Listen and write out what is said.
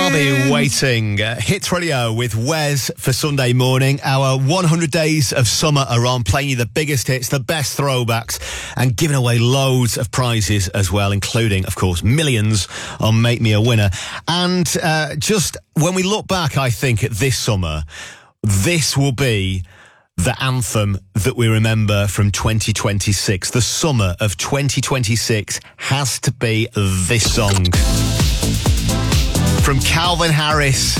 I'll be waiting. Hits Radio with Wes for Sunday morning. Our 100 days of summer are on, playing you the biggest hits, the best throwbacks, and giving away loads of prizes as well, including, of course, millions on Make Me a Winner. And just when we look back, I think, at this summer, this will be the anthem that we remember from 2026. The summer of 2026 has to be this song. From Calvin Harris